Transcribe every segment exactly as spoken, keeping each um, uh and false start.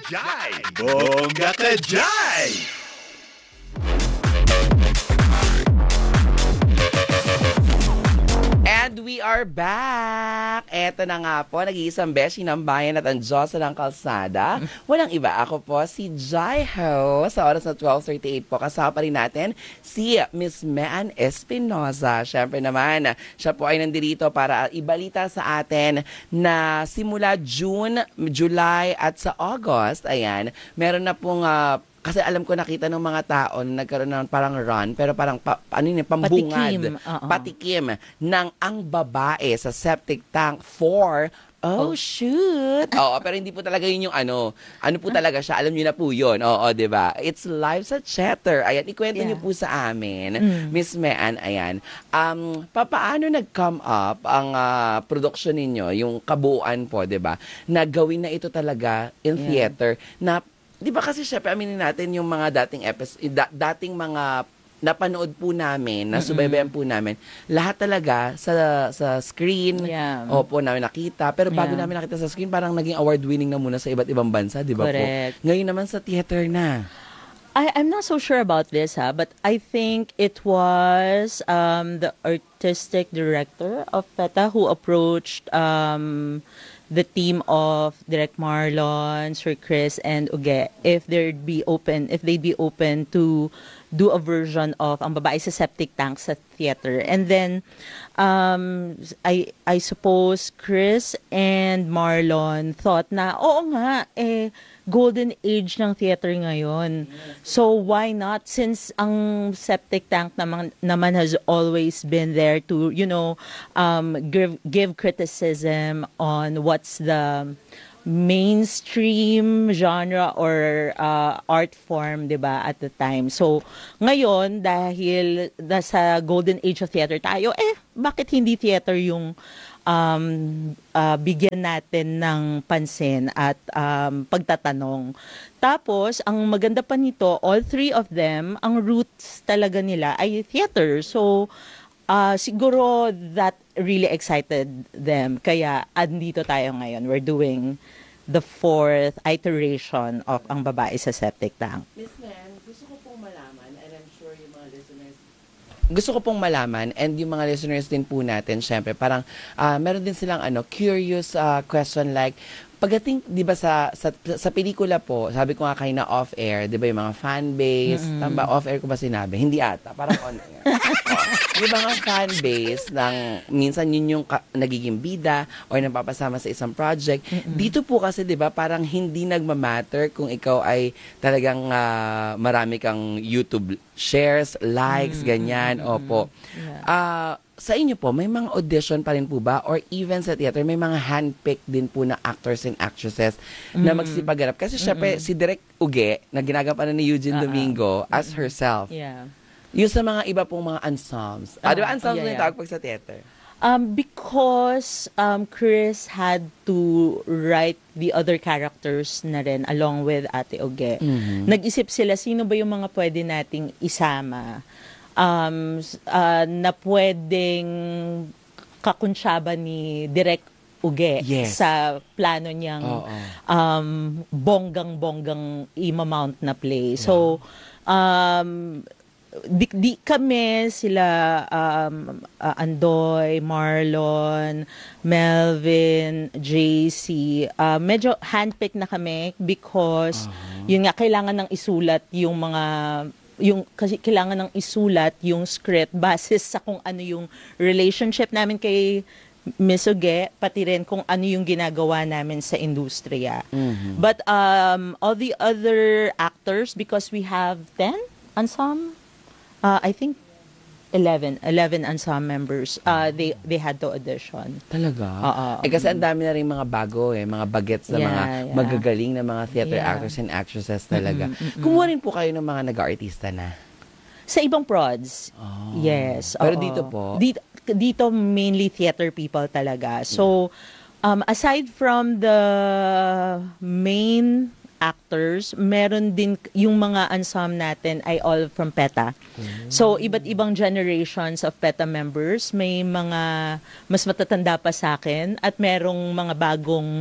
Jai! Bongga ka, Jai! And we are back! Eto na nga po, nag-iisang beshi ng bayan at ang Diyosa ng kalsada. Walang iba, ako po si Jai Ho. Sa oras na twelve thirty-eight po, kasama pa rin natin si Miss Mean Espinosa. Siyempre naman, siya po ay nandito para ibalita sa atin na simula June, July at sa August, ayan, meron na pong uh, kasi alam ko nakita ng mga tao na nagkaroon ng parang run, pero parang pa, ano yun, pambungad, patikim, uh-uh. patikim ng ang babae sa septic tank for oh, oh. shoot. Oo, pero hindi po talaga yun yung ano. Ano po talaga siya, alam niyo na po yun. Oo, di ba? It's live sa Chatter. Ayan, ikwento yeah. niyo po sa amin, mm. Miss Mean, ayan. Um, papaano nag-come up ang uh, production ninyo, yung kabuuan po, di ba? Na gawin na ito talaga in yeah. theater, na di ba kasi syempre aminin natin yung mga dating episode, da, dating mga napanood po namin, nasubaybayan po namin, lahat talaga sa sa screen, yeah. opo, namin nakita. Pero bago yeah. namin nakita sa screen, parang naging award-winning na muna sa iba't ibang bansa, di ba po? Ngayon naman sa theater na. I, I'm not so sure about this, ha, but I think it was um, the artistic director of PETA who approached um, the team of Direk Marlon, Sir Chris, and Uge, if they'd be open, if they'd be open to do a version of Ang Babae sa Septic Tank sa theater. And then, um, I I suppose Chris and Marlon thought na, oo nga, eh, golden age ng theater ngayon. So why not? Since ang septic tank naman, naman has always been there to, you know, um, give, give criticism on what's the mainstream genre or uh, art form, di ba, at the time. So, ngayon, dahil nasa golden age of theater tayo, eh, bakit hindi theater yung um, uh, bigyan natin ng pansin at um, pagtatanong. Tapos, ang maganda pa nito, all three of them, ang roots talaga nila ay theater. So, uh, siguro that really excited them. Kaya, andito tayo ngayon. We're doing the fourth iteration of Ang Babae sa Septic Tank. Miss Nan, gusto ko pong malaman, and I'm sure yung mga listeners, gusto ko pong malaman, and yung mga listeners din po natin, syempre, parang uh, meron din silang ano curious uh, question like, pagdating, di ba sa, sa sa pelikula po, sabi ko nga kayo na off-air, di ba yung mga fan base, mm-hmm. tama, off-air ko ba sinabi? Hindi ata, parang on-air. oh, yung mga fan base ng, minsan yun yung ka, nagiging bida o napapasama sa isang project. Mm-hmm. Dito po kasi, di ba, parang hindi nagmamatter kung ikaw ay talagang uh, marami kang YouTube shares, likes, mm-hmm. ganyan, mm-hmm. opo. Yeah. Uh, sa inyo po, may mga audition pa rin po ba? Or even sa theater, may mga handpicked din po na actors and actresses mm-hmm. na magsipaganap? Kasi syempre, mm-hmm. si Direk Uge, na ginagampanan ni Eugene uh-uh. Domingo as mm-hmm. herself. Yeah. Yung sa mga iba pong mga ensembles. Uh, ah, di ba ensembles yeah, na yung tawag pag sa theater? Um, because um, Chris had to write the other characters na rin along with Ate Uge. Mm-hmm. Nag-isip sila, sino ba yung mga pwede nating isama? Um, uh, na pwedeng kakunsyaba ni Direk Uge yes. sa plano niyang oh, oh. um, bonggang-bonggang i-mount na play. Yeah. So, um, di, di kami, sila um, uh, Andoy, Marlon, Melvin, J C, uh, medyo handpick na kami because uh-huh. yun nga, kailangan ng isulat yung mga yung kasi kailangan ng isulat yung script basis sa kung ano yung relationship namin kay Miss Uge, pati rin kung ano yung ginagawa namin sa industriya. Mm-hmm. But um, all the other actors, because we have ten ensemble, uh, I think eleven ensemble members, uh, they they had to audition. Talaga? Oo. Eh kasi ang dami na rin mga bago eh, mga bagets na yeah, mga yeah. magagaling na mga theater yeah. actors and actresses talaga. Mm-mm, mm-mm. Kumuha rin po kayo ng mga nag-artista na? Sa ibang prods. Oh. Yes. Pero oo. dito po? Dito, dito mainly theater people talaga. So, um, aside from the main actors, meron din yung mga ensemble natin ay all from PETA. Mm. So, iba't ibang generations of PETA members. May mga mas matatanda pa sa akin at merong mga bagong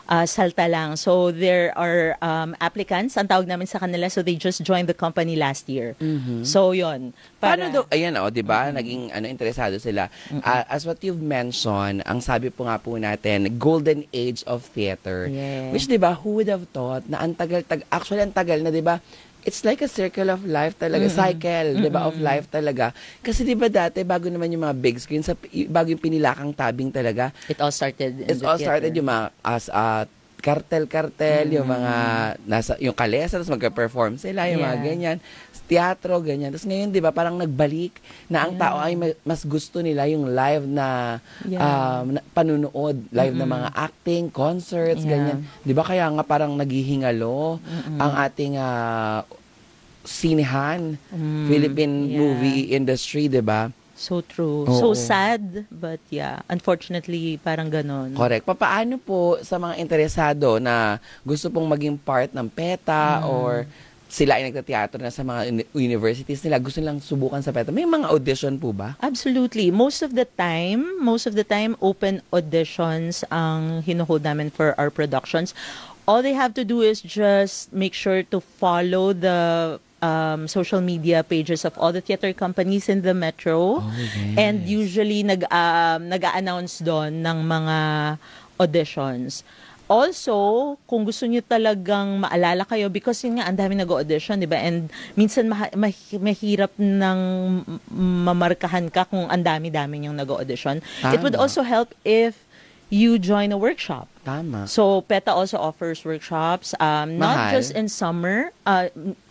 uh, salta lang. So there are um, applicants, ang tawag namin sa kanila, so they just joined the company last year. So yon. Paano daw, ayan o, di ba, naging ano, interesado sila. Ah, as what you've mentioned, ang sabi po nga po natin, golden age of theater. Yes. Which, di ba, who would have thought na ang tagal, tag, actually, ang tagal na, di ba, it's like a circle of life talaga, cycle, di ba, of life talaga. Kasi di ba dati, bago naman yung mga big screen, sa, bago yung pinilakang tabing talaga, It all started in it the all theater. started yung mga, as, uh, kartel-kartel, yung mga, nasa, yung kalesa, tapos magka-perform sila, yung mga Yeah. ganyan, teatro, ganyan. Tapos ngayon, di ba, parang nagbalik na ang Yeah. tao ay ma- mas gusto nila yung live na, Yeah. um, na panunood, live na mga acting, concerts, Yeah. ganyan. Di ba, kaya nga parang naghihingalo ang ating uh, sinehan, Philippine yeah. movie industry, di ba? So true. Oo. So sad, but yeah, unfortunately, parang ganon. Correct. Papaano po sa mga interesado na gusto pong maging part ng PETA or sila ay nagtateatro na sa mga uni- universities nila, gusto nilang subukan sa PETA, may mga audition po ba? Absolutely. Most of the time, most of the time, open auditions ang hinuhold namin for our productions. All they have to do is just make sure to follow the um, social media pages of all the theater companies in the metro. And usually, nag, um, nag-a-announce doon ng mga auditions. Also, kung gusto niyo talagang maalala kayo, because yun nga, ang dami nag-audition, di ba? And minsan maha- mah- mahirap nang mamarkahan ka kung ang dami-dami yung nag-audition. It would Tama. also help if you join a workshop. Tama. So, PETA also offers workshops, um, not Mahal? just in summer. Uh,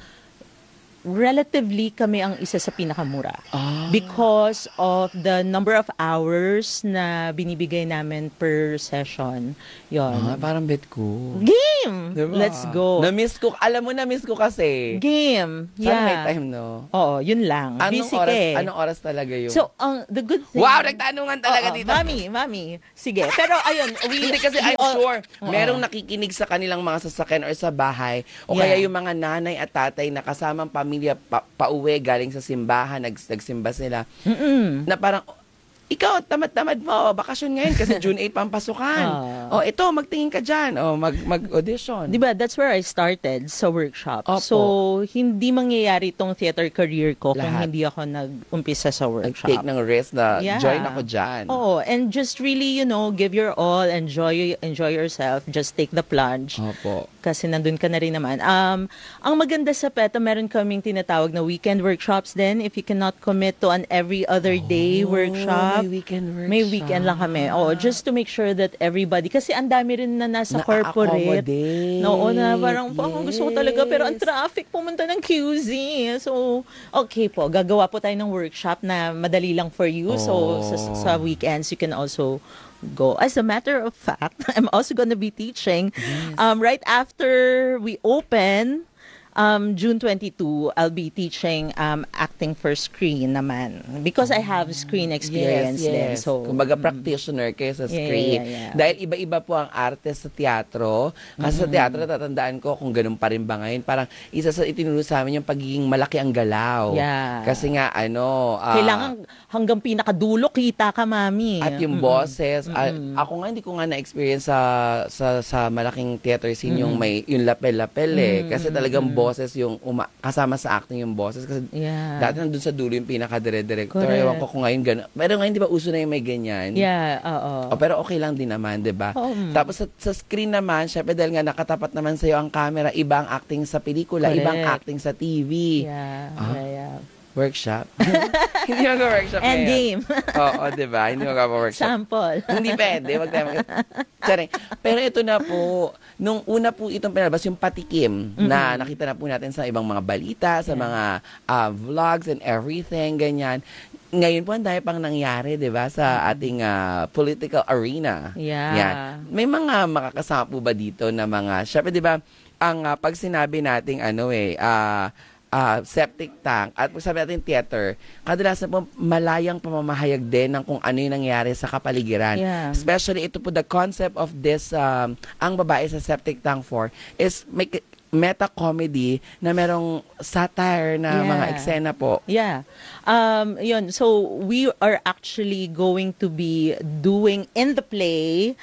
relatively kami ang isa sa pinakamura. Ah. Because of the number of hours na binibigay namin per session. Ah, Yon. parang bet ko. Game! Diba? Let's go. Na-miss ko. Alam mo, na-miss ko kasi. Game. Sana Yeah. may time, no? Oo, yun lang. Anong Busy oras, ka eh. anong oras talaga yun? So, ang the good thing... wow, nagtanungan talaga Oo, dito. Mami, mami. Sige. Pero ayun, we... Hindi kasi we I'm all- sure Oo. merong nakikinig sa kanilang mga sasakyan or sa bahay o Yeah. kaya yung mga nanay at tatay na kasamang pamilya pa, pauwi galing sa simbahan, nag, nagsimba sila, Mm-mm. na parang, ikaw, tamad-tamad mo, bakasyon ngayon kasi June eighth pampasukan. Ah. O, ito, magtingin ka dyan. O, mag, mag-audition. Di ba, that's where I started sa workshop. Opo. So, hindi mangyayari tong theater career ko kung Lahat. hindi ako nag-umpisa sa workshop. Nag-take ng risk na Yeah. join ako dyan. Oo, and just really, you know, give your all, enjoy enjoy yourself, just take the plunge. Opo. Kasi nandun ka na rin naman. Um, ang maganda sa PETA, meron kaming tinatawag na weekend workshops din. If you cannot commit to an every other day workshop, Oh, may weekend workshop. may weekend lang kami. Oh, just to make sure that everybody, kasi ang dami rin na nasa corporate. Na-accommodate. Oo, na parang, parang gusto ko talaga, pero ang Yes. traffic pumunta ng Q Z. So, okay po, gagawa po tayo ng workshop na madali lang for you. So, sa, sa weekends, you can also go. As a matter of fact, I'm also going to be teaching um, right after we open. Um, June twenty-second, I'll be teaching um, acting for screen naman. Because I have screen experience yes, din. yes. So, Kumbaga practitioner kayo sa Yeah, screen. yeah, yeah. Dahil iba-iba po ang arte sa teatro. Kasi sa teatro, natatandaan ko kung ganun pa rin ba ngayon. Parang isa sa itinuro sa amin yung pagiging malaki ang galaw. Yeah. Kasi nga, ano... ah, kailangan hanggang pinakadulo kita ka, mami. at yung boses, ah, ako nga hindi ko nga na-experience sa sa sa malaking theater scene yung may yung lapel-lapel eh. Kasi talagang boses yung uma, kasama sa acting yung boses. Kasi Yeah. dati nandun sa dulo yung pinaka-dire-director. Correct. Ewan ko kung ngayon gano'n. Pero ngayon di ba uso na yung may ganyan? Yeah, oo. Oh, pero okay lang din naman, di ba? Oo. mm. Tapos sa, sa screen naman, syempre dahil nga nakatapat naman sa'yo ang camera, iba ang acting sa pelikula, Correct. ibang acting sa T V. Yeah, Ah. yeah, yeah. Workshop. Hindi mag-workshop And ngayon. game. Oo, di ba? Hindi mag-workshop. Sample. Hindi pwede. Wag tayo mag- Sorry. Pero ito na po, nung una po itong pinalabas, yung patikim na nakita na po natin sa ibang mga balita, sa Yeah. mga ah, vlogs and everything, ganyan. Ngayon po, ang dahil pang nangyari, di ba, sa ating ah, political arena. Yeah. Yan. May mga makakasama po ba dito na mga, syempre, di ba, ang ah, pag sinabi nating ano eh, ah, ah, septic tank at pag sabi natin theater, kadalasan po malayang pamamahayag din ng kung ano yung nangyari sa kapaligiran. Yeah. Especially ito po, the concept of this, um, ang babae sa septic tank four is may k- meta-comedy na merong satire na Yeah. mga eksena po. Yeah. Um, yun. So, we are actually going to be doing in the play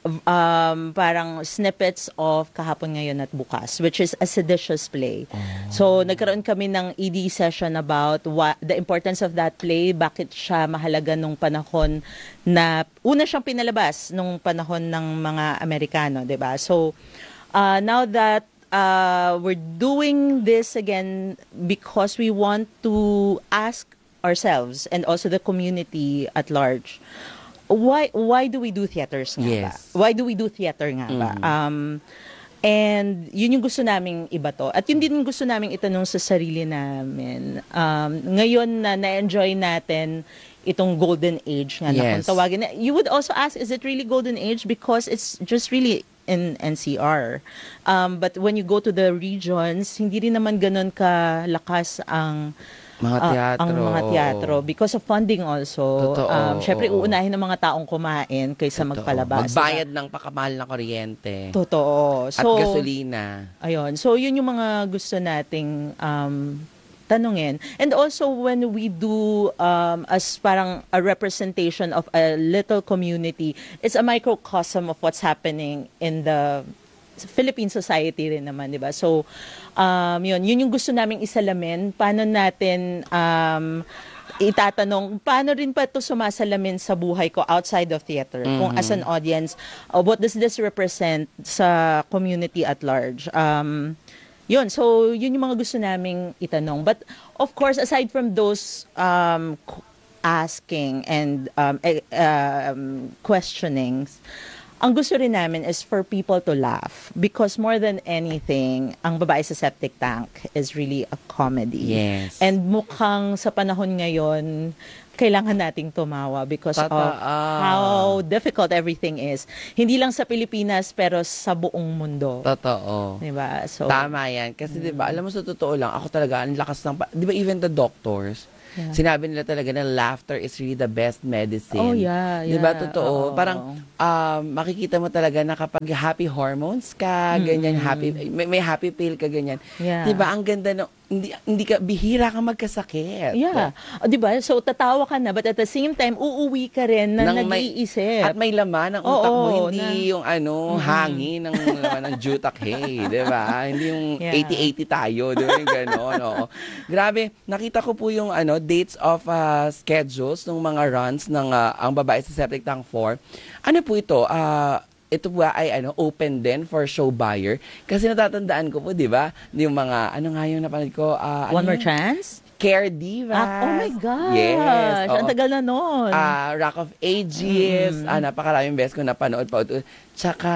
um, parang snippets of Kahapon, Ngayon at Bukas, which is a seditious play. So, nagkaroon kami ng E D session about what, the importance of that play, bakit siya mahalaga nung panahon na una siyang pinalabas nung panahon ng mga Amerikano, 'di ba? So, uh, now that uh, we're doing this again because we want to ask ourselves and also the community at large, why why do we do theaters nga ba? Yes. Why do we do theater nga ba? Um, and yun yung gusto naming iba to. At yun din gusto naming itanong sa sarili namin. Um, ngayon na na-enjoy natin itong golden age nga na Yes. kung tawagin. You would also ask, is it really golden age? Because it's just really in N C R. Um, but when you go to the regions, hindi rin naman ganun kalakas ang Mga ah, teatro. ang mga teatro because of funding also. Totoo, Um, syempre oo. uunahin ng mga taong kumain kaysa Totoo. magpalabas. Magbayad ng pakamahal na kuryente. Totoo. At So, gasolina. ayun. So, yun yung mga gusto nating um, tanungin. And also, when we do um, as parang a representation of a little community, it's a microcosm of what's happening in the Philippine society rin naman, di ba? So, um, yun, yun yung gusto naming isalamin. Paano natin um, itatanong, paano rin pa ito sumasalamin sa buhay ko outside of theater? Kung as an audience, uh, what does this represent sa community at large? Um, yun, so yun yung mga gusto naming itanong. But of course, aside from those um, qu- asking and um, eh, um, questionings, ang gusto rin namin is for people to laugh. Because more than anything, ang Babae sa Septic Tank is really a comedy. Yes. And mukhang sa panahon ngayon, kailangan nating tumawa because Totoo. of how difficult everything is. Hindi lang sa Pilipinas, pero sa buong mundo. Totoo. Diba? So, Tama yan. Kasi di ba, alam mo sa totoo lang, ako talaga, ang lakas ng, pa- di ba even the doctors, Yeah. sinabi nila talaga na laughter is really the best medicine. Oh, yeah, Di ba, yeah. totoo? Oo. Parang, um, makikita mo talaga na kapag happy hormones ka, ganyan, happy, may, may happy pill ka, ganyan. Yeah. Di ba, ang ganda no, hindi, hindi ka, bihira ka magkasakit. yeah. O, diba? So, tatawa ka na, but at the same time, uuwi ka rin na Nang may- nag-iisip. At may laman ng utak mo, Oo, hindi na- yung ano, hangin ng, ng jutak hay, di ba? Hindi yung Yeah. eighty eighty tayo, di ba? Yung gano'n, oo. Grabe, nakita ko po yung ano, dates of uh, schedules ng mga runs ng uh, ang Babae sa Septic Tank four. Ano po ito? Ah... ito po ay ano open din for show buyer kasi natatandaan ko po, 'di ba? Yung mga ano nga yung napanood ko, ah, One ano More yun? Chance? Care Divas. Ah, oh my gosh! Yes. Ang oo. tagal na nun. Ah, Rock of Ages. Ah, napakaraming beses ko napanood pa. Tsaka,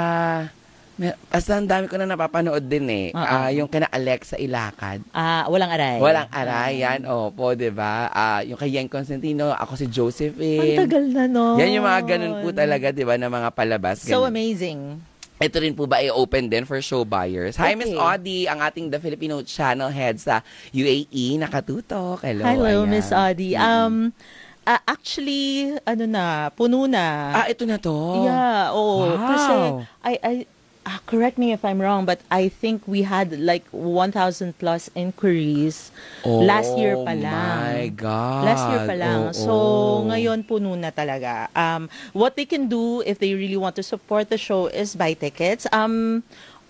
may- basta ang dami ko na napapanood din eh. Oo. Ah, yung kina Alexa Ilacad. Ah, walang aray. Walang aray yan. Opo, di ba? Ah, yung kay Yen Constantino, ako si Ang Josephine. tagal na nun. Yan yung mga ganun po talaga, di ba, na mga palabas. So Ganun. amazing. Ito rin po ba ay open din for show buyers? Hi, Okay. Miss Audie, ang ating The Filipino Channel Head sa U A E. Nakatutok. Hello. Hello, ayan. Miss Audie. Um, ah, actually, ano na, puno na. Ah, ito na to. Yeah, oo. Wow. Kasi, I, I, ah, correct me if I'm wrong, but I think we had like one thousand plus inquiries Oh, last year pa lang. my God. Last year pa lang. Oo. So, ngayon puno na talaga. Um, what they can do if they really want to support the show is buy tickets. Um,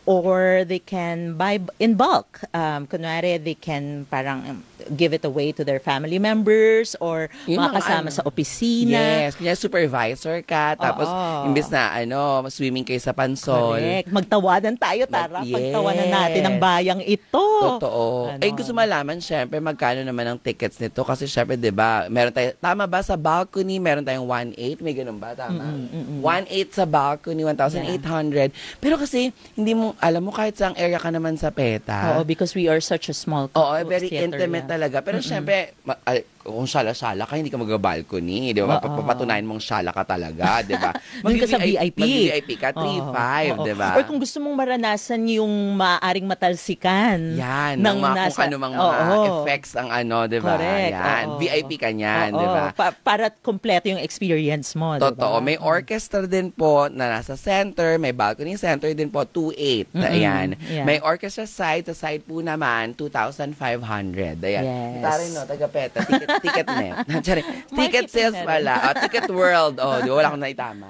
or they can buy b- in bulk. Um, kunwari, they can parang um, give it away to their family members or Yung mga mga kasama ano. sa opisina. Yes, kanya supervisor ka, tapos Oo. imbes na ano, swimming kayo sa pansol. Correct. Magtawanan tayo, Tara. Mag- Pagtawanan yes. natin ang bayang ito. Totoo. Ano? Eh, gusto malaman, syempre, magkano naman ang tickets nito? Kasi syempre, di ba, meron tayo, tama ba sa balcony, meron tayong one eight? May ganun ba? Tama? one eight sa balcony, one thousand eight hundred. Pero kasi, hindi mo, alam mo, kahit saang area ka naman sa PETA. Oo, because we are such a small Oo, very theater, intimate yeah. talaga. Pero syempre, ma- ay, kung sala-sala ka, hindi ka mag-balcony, di ba? Oo. Papatunayan mong sala ka talaga, di ba? Doon ka sa V I P. Mag-V I P ka, three five, Oo. di ba? Or kung gusto mong maranasan yung maaaring matalsikan. Yan, ng ng mga, nasa- kung ano mang mga Oo. effects ang ano, di ba? Correct. Yan, Oo. V I P ka niyan, Oo. di ba? Pa- para kompleto yung experience mo, di ba? Totoo. May orchestra din po na nasa center, may balcony center din po, two eight. eight. Ayan. Yeah. May orchestra side, sa side po naman, two thousand five hundred. Ayan. Yes. Tari no, taga-peta. Ticket, ticket net. Sorry. Ticket Marketing sales na rin. pala. Oh, Ticket World. Oh, di wala akong naitama.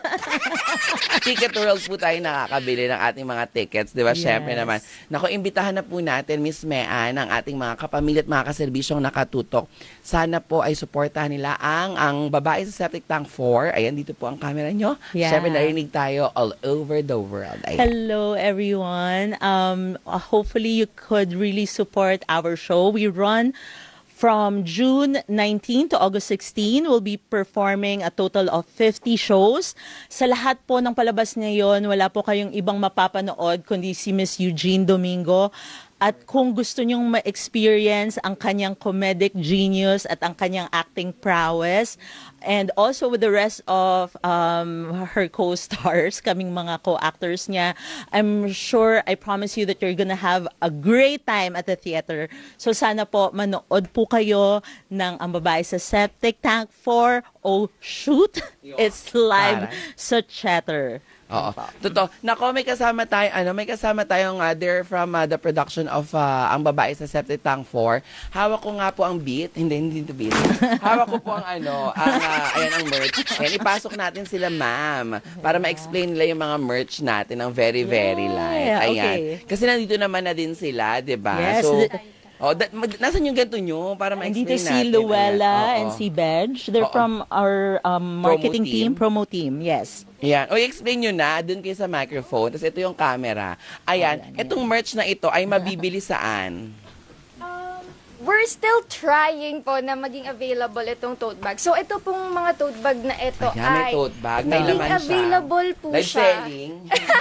Ticket World po tayo nakakabili ng ating mga tickets. Di ba? Yes. Siyempre naman. Naku, imbitahan na po natin, Miss Mean, ang ating mga kapamilya at mga kaserbisyong nakatutok. Sana po ay suportahan nila ang ang babae sa Septic Tank four. Ayan, dito po ang camera nyo. Yeah. Siyempre, narinig tayo all over the world. Ayan. Hello, everyone. Um, uh, hopefully, you could really support our show. We run from June nineteenth to August sixteenth. We'll be performing a total of fifty shows. Sa lahat po ng palabas ngayon, wala po kayong ibang mapapanood kundi si Miss Eugene Domingo. At kung gusto nyong ma-experience ang kanyang comedic genius at ang kanyang acting prowess, and also with the rest of um, her co-stars, kaming mga co-actors niya, I'm sure, I promise you that you're gonna have a great time at the theater. So sana po, manood po kayo ng Ang Babae sa Septic Tank four. Oh, shoot! It's live Taray. sa Chatter. Oo. Totoo. Nako, may kasama tayo, ano, may kasama tayong uh, there from uh, the production of uh, Ang Babae sa Septic Tank four. Hawak ko nga po ang beat. Hindi, hindi ito beat. Hawak ko po ang ano, ang, uh, ayan ang merch. Ayan, ipasok natin sila, ma'am, para ma-explain nila yung mga merch natin ng very, very Yeah, light. Ayan. okay. Kasi nandito naman na din sila, di ba? Yes, So, the- oh, that, mag, nasan yung ganito nyo para ma-explain Andito natin? si Luella Ayan. and Oo. si Benj. They're Oo. from our um, Promo marketing team. team, promo team. Yes. Ayan. O, i-explain nyo na. Doon kayo sa microphone. Tapos ito yung camera. Ayan. Ayan, Itong merch na ito ay mabibili saan? Um, we're still trying po na maging available itong tote bag. So, ito pong mga tote bag na ito Ayan, may ay tote bag. May naging laman siya. available po Live siya. selling.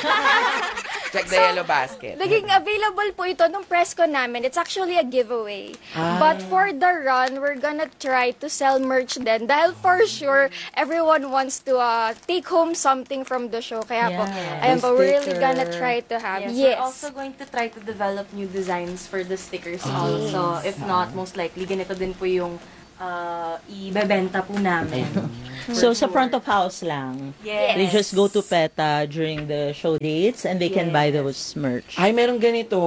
Check the yellow basket. Naging available po ito nung press ko namin. It's actually a giveaway. Ah. But for the run, we're gonna try to sell merch din. Dahil for sure, everyone wants to uh, take home something from the show. Kaya po, Yeah. ayan po, we're really Sticker. gonna try to have. Yes, Yes. we're also going to try to develop new designs for the stickers also. If not, most likely, ganito din po yung uh, ibebenta po namin. So, sa front of house lang. Yes. They just go to PETA during the show dates and they can buy those merch. Ay, meron ganito.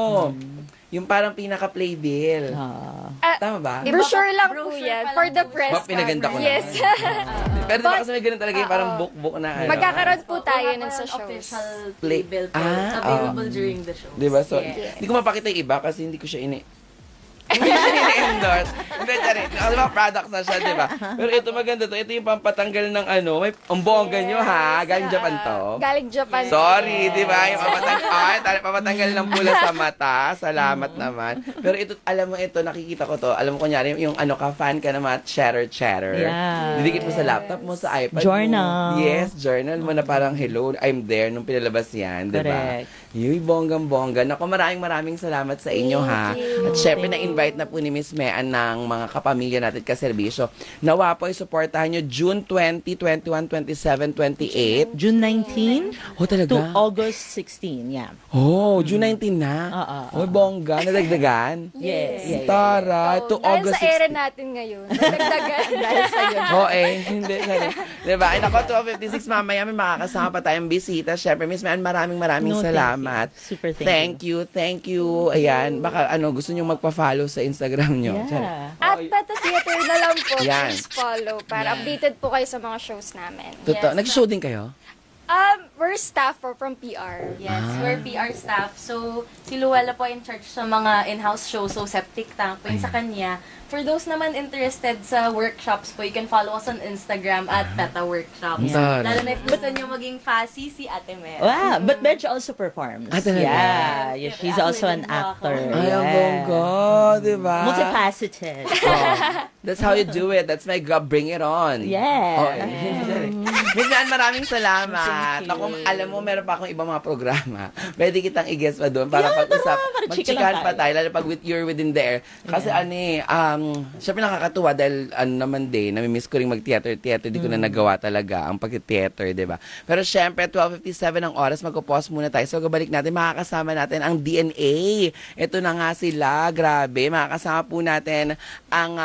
Yung parang pinaka-playbill. Ah. Ah, Tama ba? Di- brochure Diba, lang po brochure yan pa for lang the po. press Ba, pinaganda ko conference. Yes. naman. Pero diba But- kasi may ganun talaga yung parang book-book na ano. Magkakaroon po tayo Wala nun pa sa yung shows. official Play- label po Ah, available oo. during the show. Diba? So, Yes. hindi ko mapakita yung iba kasi hindi ko siya ini... Hindi ko siya ini-endorse. Hindi, tsari. Kasi mga products na siya, diba? Pero ito maganda to. Ito yung pampatanggal ng ano. May ang bongga nyo, ha? Galing Japan to. Galing Japan. Sorry, di ba? Yung papatang ay, tali- papatanggal ng pula sa mata. Salamat naman. Pero ito, alam mo ito, nakikita ko to. Alam mo, kunyari, yung ano ka, fan ka na mga chatter-chatter. Yeah. Didikit mo sa laptop mo, sa iPad Journal. mo. Yes, journal mo na parang, hello, I'm there, nung pinalabas yan, di ba? Correct. Yung bonggang-bongga. Naku, maraming maraming salamat sa inyo, ha? Thank you. At syempre, na-invite na po ni Miss Mean ng mga kapamilya natin kaserbisyo. Nawa po, supportahan nyo June twenty, twenty-one, twenty-seven, twenty-eight. June nineteenth Oh, talaga? to August sixteenth. Yeah. Oh, June nineteen na? Ah, ah, Oh, bongga. Nadagdagan? Yes. Yeah, yeah. Tara, Oh, to dahil August sa ere sixteen. natin ngayon. Dagdagan. dahil sa yun. Oh, eh. Hindi. Sorry. Diba? Ay, nako, twelve fifty-six, mamaya may makakasama pa tayong bisita. Siyempre, Miss Mean, maraming maraming No, thank salamat. you. Super thank, Thank you. Thank you. Ayan. Baka, ano, gusto nyo magpa-follow sa Instagram nyo. Yeah. At Peta Theater na lang po. Yan. Please follow para updated po kayo sa mga shows namin. Totoo. Yes. Nag-show din kayo? Um, we're staff for, from P R. Yes, we're P R staff. So, si Luella po in charge sa mga in-house shows. So, Septic Tank po yun sa kanya. For those naman interested sa workshops po, you can follow us on Instagram at Peta Workshops. Yeah. Lalo na if gusto nyo maging fussy, si Ate Mel. Wow, but Benj also performs. Ah, talaga? Yeah, yeah, she's also an actor. Ay, ang Yeah. bongga. Diba? Multifaceted. Oh, that's how you do it. That's my God. Bring it on. Yeah. Oh, eh. Miss Mean, maraming salamat. Thank you. Ako, alam mo, meron pa akong ibang mga programa. Pwede kitang i-guess pa doon para pag-usap. para chika Magchikahan lang pa tayo. tayo, lalo pag with you're within the air. Kasi ano eh, um, syempre nakakatuwa dahil ano naman din, namimiss ko rin mag-theater-theater. Di ko Mm. na nagawa talaga ang pag-theater, di ba? Pero syempre, twelve fifty-seven ang oras, magpo-pause muna tayo. So, gabalik natin, makakasama natin ang D N A. Ito na nga sila, grabe. Makakasama po natin ang uh,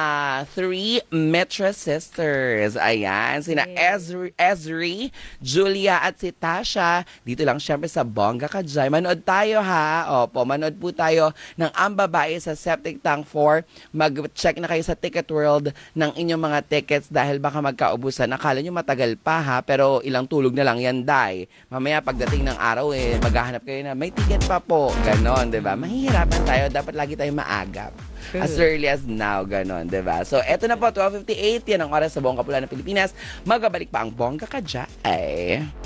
three Metro Sisters. Ayan, sina Ezri, Ezri, Julia at si Tasha. Dito lang syempre sa Bongga Ka Jai. Manood tayo ha. Opo, manood po tayo ng Ang Babae sa Septic Tank four. Mag-check na kayo sa Ticket World ng inyong mga tickets dahil baka magkaubusan. Akala nyo matagal pa ha, pero ilang tulog na lang yan, Day. Mamaya pagdating ng araw eh, maghahanap kayo na may ticket pa po. Ganon, di ba? Mahihirapan tayo. Dapat lagi tayo maagap. True. As early as now, ganon, di ba? So, eto na po, twelve fifty-eight. Yan ang oras sa Buong Kapuluan ng Pilipinas. Magabalik pa ang Bongga Ka Jai.